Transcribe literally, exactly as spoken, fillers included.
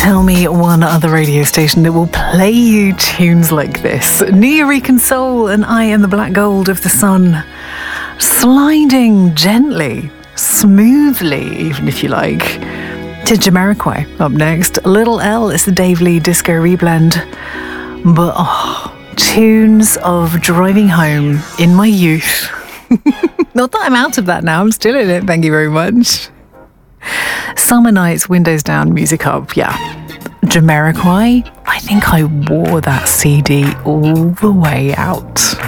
Tell me one other radio station that will play you tunes like this. Nuyorican Soul and I Am the Black Gold of the Sun. Sliding gently, smoothly, even if you like, to Jamiroquai. Up next, Little L is the Dave Lee Disco Reblend. But, oh, tunes of driving home in my youth. Not that I'm out of that now, I'm still in it, thank you very much. Summer nights, windows down, music up, yeah. Jamiroquai, I think I wore that C D all the way out.